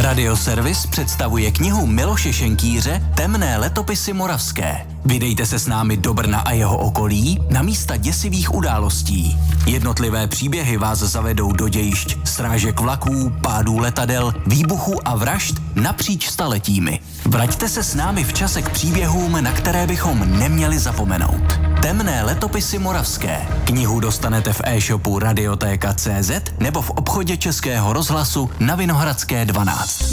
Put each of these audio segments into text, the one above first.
Radioservis představuje knihu Miloše Šenkýře Temné letopisy moravské. Vydejte se s námi do Brna a jeho okolí na místa děsivých událostí. Jednotlivé příběhy vás zavedou do dějišť srážek vlaků, pádů letadel, výbuchů a vražd napříč staletími. Vraťte se s námi v čase k příběhům, na které bychom neměli zapomenout. Temné letopisy moravské. Knihu dostanete v e-shopu Radiotéka.cz nebo v obchodě Českého rozhlasu na Vinohradské 12.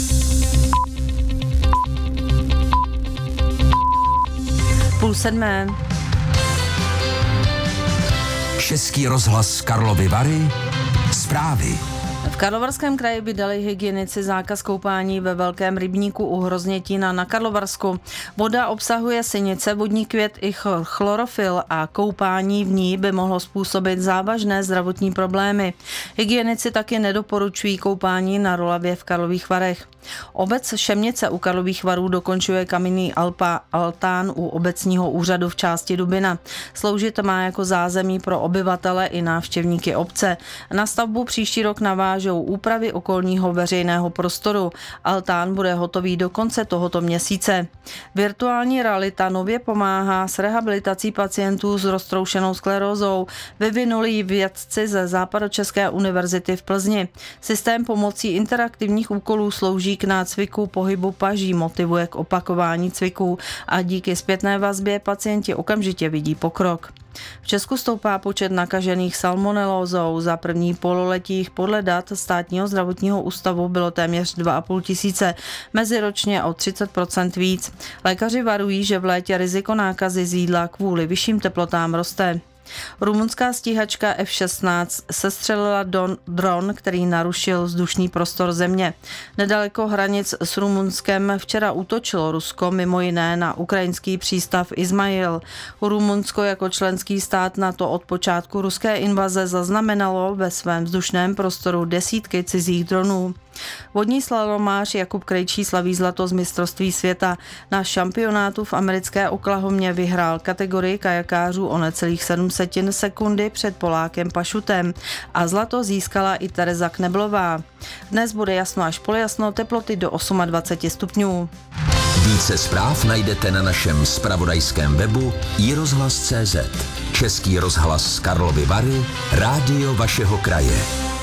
Půl sedmé. Český rozhlas Karlovy Vary. Zprávy. V Karlovarském kraji vydali hygienici zákaz koupání ve velkém rybníku u Hroznětína na Karlovarsku. Voda obsahuje sinice, vodní květ i chlorofyl a koupání v ní by mohlo způsobit závažné zdravotní problémy. Hygienici taky nedoporučují koupání na Rolavě v Karlových Varech. Obec Šemnice u Karlových Varů dokončuje kamenný altán u obecního úřadu v části Dubina. Sloužit má jako zázemí pro obyvatele i návštěvníky obce. Na stavbu příští rok navážou úpravy okolního veřejného prostoru. Altán bude hotový do konce tohoto měsíce. Virtuální realita nově pomáhá s rehabilitací pacientů s roztroušenou sklerózou. Vyvinuli ji vědci ze Západočeské univerzity v Plzni. Systém pomocí interaktivních úkolů slouží k nácviku pohybu paží, motivuje k opakování cviků a díky zpětné vazbě pacienti okamžitě vidí pokrok. V Česku stoupá počet nakažených salmonelózou. Za první pololetí podle dat Státního zdravotního ústavu bylo téměř 2,5 tisíce, meziročně o 30% víc. Lékaři varují, že v létě riziko nákazy z jídla kvůli vyšším teplotám roste. Rumunská stíhačka F-16 sestřelila dron, který narušil vzdušný prostor země. Nedaleko hranic s Rumunskem včera útočilo Rusko mimo jiné na ukrajinský přístav Izmail. Rumunsko jako členský stát NATO od počátku ruské invaze zaznamenalo ve svém vzdušném prostoru desítky cizích dronů. Vodní slalomář Jakub Krejčí slaví zlato z mistrovství světa. Na šampionátu v americké Oklahomě vyhrál kategorii kajakářů o necelých 700 sekundy před Polákem Pašutem a zlato získala i Tereza Kneblová. Dnes bude jasno až polojasno, teploty do 28 stupňů. Více zpráv najdete na našem zpravodajském webu iRozhlas.cz. Český rozhlas Karlovy Vary, rádio vašeho kraje.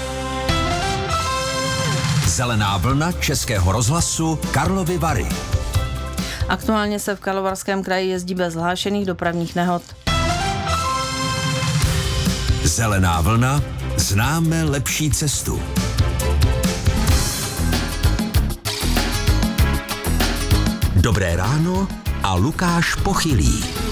Zelená vlna Českého rozhlasu Karlovy Vary. Aktuálně se v Karlovarském kraji jezdí bez hlášených dopravních nehod. Zelená vlna, známe lepší cestu. Dobré ráno a Lukáš Pochylý.